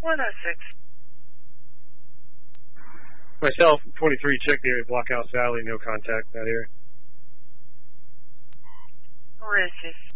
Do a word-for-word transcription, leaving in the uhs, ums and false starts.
one oh six. Myself, twenty-three, check the area, Blockhouse Valley, no contact that area. Received.